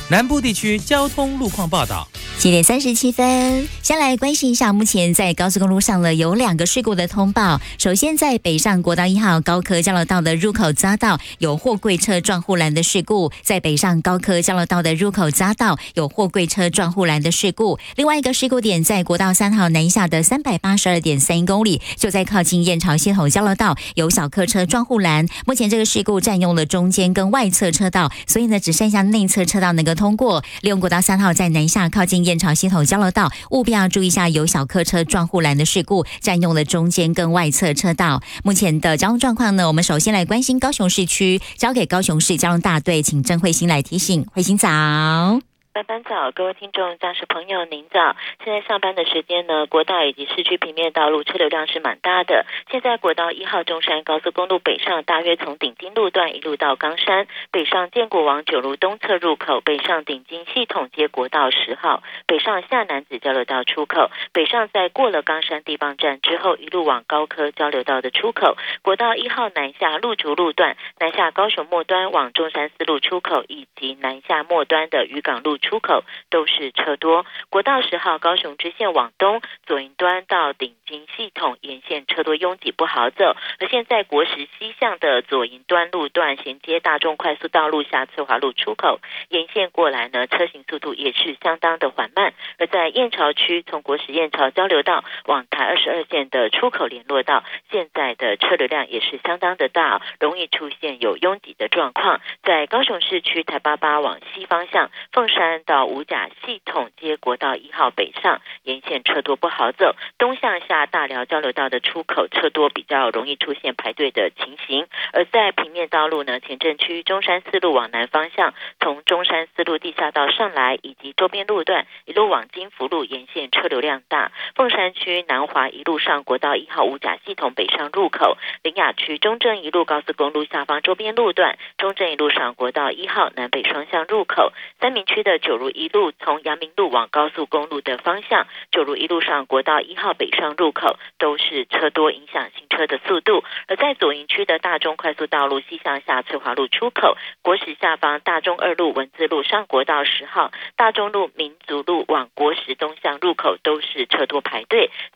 南部地区交通路况报道。 7:37，先来关心一下目前在高速公路上有2个事故的通报。首先，在北上国道1号高科交流道的入口匝道有货柜车撞护栏的事故，在北上高科交流道的入口匝道有货柜车撞护栏的事故。另外一个事故点在国道3号南下的382.31公里，就在靠近燕巢系统交流道有小客车撞护栏。目前这个事故占用了中间跟外侧车道，所以呢只剩下内侧车道能够通过。利用国道3号在南下靠近燕巢系统交流道，务必要注意一下有小客车撞护栏的事故，占用了中间跟外侧车道。目前的交通状况呢，我们首先来关心高雄市区，交给高雄市交通大队，请郑慧欣来提醒。慧欣早。 班早，各位听众、驾驶朋友，您早！现在上班的时间呢，国道以及市区平面道路车流量是蛮大的。现在国道1号中山高速公路北上，大约从顶丁路段一路到冈山，北上建国往九如东侧入口，北上顶金系统接国道10号，北上下南子交流道出口，北上在过了冈山地方站之后，一路往高科交流道的出口。国道1号南下路竹路段，南下高雄末端往中山四路出口，以及南下末端的渔港路出口都是车多。国道10号高雄支线往东，左营端到顶金系统沿线车多拥挤不好走。而现在国十西向的左营端路段衔接大众快速道路下翠华路出口，沿线过来呢，车行速度也是相当的缓慢。而在燕巢区，从国十燕巢交流道往台22线的出口联络道，现在的车流量也是相当的大，容易出现有拥挤的状况。在高雄市区台88往西方向，凤山到五甲系统接国道1号北上，沿线车多不好走。东向下大寮交流道的出口车多，比较容易出现排队的情形。而在平面道路呢，前镇区中山四路往南方向，从中山四路地下道上来，以及周边路段一路往金福路沿线车流量大。凤山区南华一路上国道1号五甲系统北上入口，苓雅区中正一路高速公路下方周边路段，中正一路上国道1号南北双向入口。三民区的九如一路从阳明路往高速公路的方向，九如一路上国道1号北上入口都是车多，影响行车的速度。而在左营区的大中快速道路西向下翠华路出口，国十下方大中2路文字路上国道10号，大中路民族路往国十东向入口都是车多排队。